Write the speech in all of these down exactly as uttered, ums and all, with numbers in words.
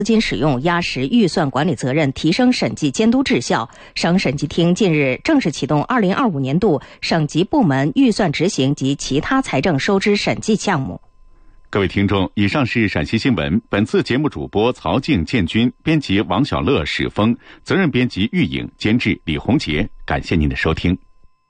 资金使用压实预算管理责任，提升审计监督质效。省审计厅近日正式启动二零二五年度省级部门预算执行及其他财政收支审计项目。 各位听众，以上是陕西新闻。本次节目主播曹静、建军，编辑王小乐、史峰，责任编辑玉颖，监制李红杰。感谢您的收听。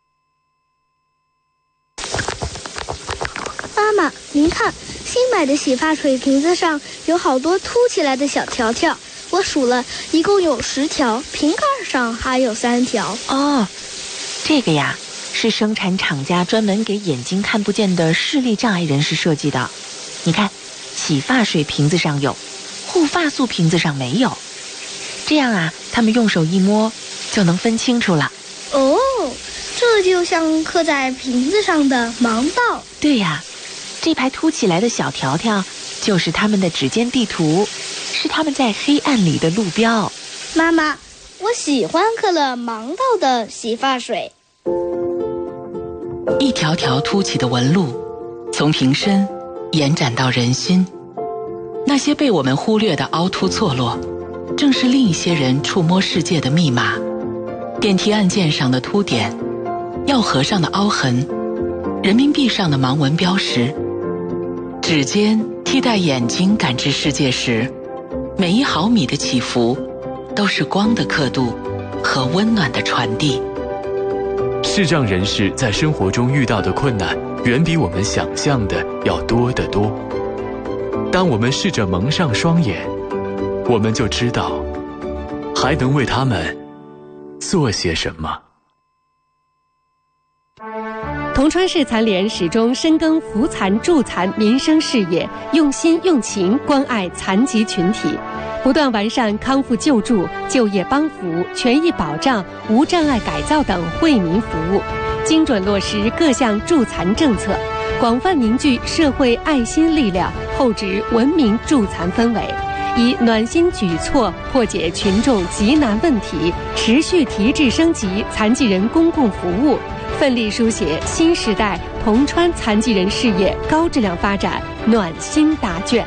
妈妈，您看，新买的洗发水瓶子上有好多凸起来的小条条，我数了，一共有十条，瓶盖上还有三条。 哦，这个呀，是生产厂家专门给眼睛看不见的视力障碍人士设计的。你看，洗发水瓶子上有，护发素瓶子上没有，这样啊，他们用手一摸就能分清楚了。 哦，这就像刻在瓶子上的盲道。 对呀，这排凸起来的小条条就是他们的指尖地图，是他们在黑暗里的路标。 妈妈，我喜欢刻了盲道的洗发水。 一条条凸起的纹路，从瓶身延展到人心，那些被我们忽略的凹凸错落，正是另一些人触摸世界的密码。电梯按键上的凸点，药盒上的凹痕，人民币上的盲文标识，指尖替代眼睛感知世界时，每一毫米的起伏都是光的刻度和温暖的传递。 视障人士在生活中遇到的困难远比我们想象的要多得多。当我们试着蒙上双眼，我们就知道还能为他们做些什么。 铜川市残联始终深耕扶残助残民生事业，用心用情关爱残疾群体，不断完善康复救助、就业帮扶、权益保障、无障碍改造等惠民服务，精准落实各项助残政策，广泛凝聚社会爱心力量，厚植文明助残氛围，以暖心举措破解群众急难问题，持续提质升级残疾人公共服务，奋力书写新时代铜川残疾人事业高质量发展暖心答卷。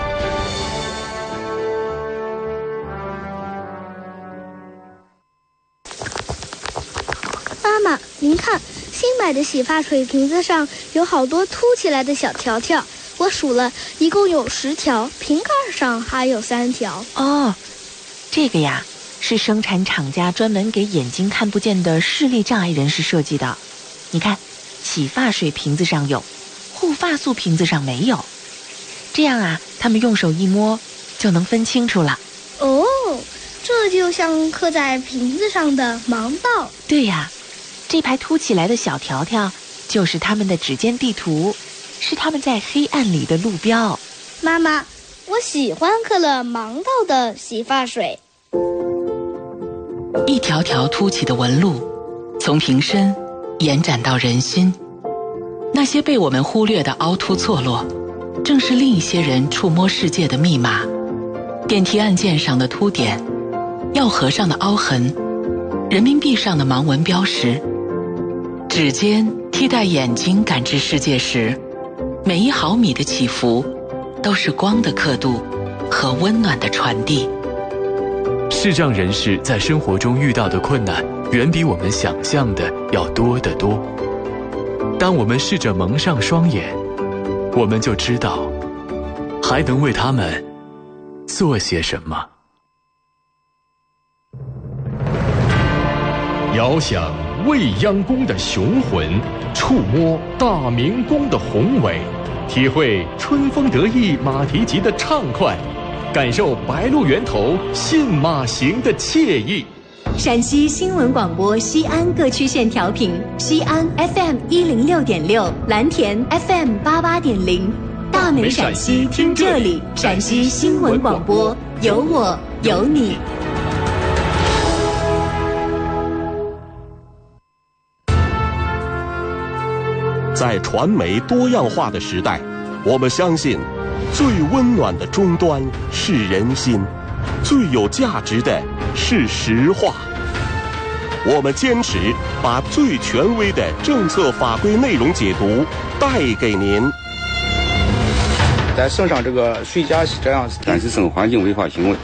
妈妈，您看，新买的洗发水瓶子上有好多凸起来的小条条，我数了，一共有十条，瓶盖上还有三条。 哦，这个呀，是生产厂家专门给眼睛看不见的视力障碍人士设计的。你看，洗发水瓶子上有，护发素瓶子上没有，这样啊，他们用手一摸就能分清楚了。 哦，这就像刻在瓶子上的盲道。 对呀，这排凸起来的小条条就是他们的指尖地图，是他们在黑暗里的路标。 妈妈，我喜欢刻了盲道的洗发水。 一条条凸起的纹路，从瓶身延展到人心，那些被我们忽略的凹凸错落，正是另一些人触摸世界的密码。电梯按键上的凸点，药盒上的凹痕，人民币上的盲文标识，指尖替代眼睛感知世界时，每一毫米的起伏都是光的刻度和温暖的传递。 视障人士在生活中遇到的困难远比我们想象的要多得多。当我们试着蒙上双眼，我们就知道还能为他们做些什么。 遥想未央宫的雄浑，触摸大明宫的宏伟，体会春风得意马蹄疾的畅快，感受白鹿原头信马行的惬意。 陕西新闻广播西安各区线调频：西安 F M 一零六点六，蓝田 F M 八八点零。大美陕西听这里，陕西新闻广播，有我有你。 在传媒多样化的时代，我们相信最温暖的终端是人心，最有价值的是实话。我们坚持把最权威的政策法规内容解读带给您。 在省上这个水价这样， 但是生活环境违法行为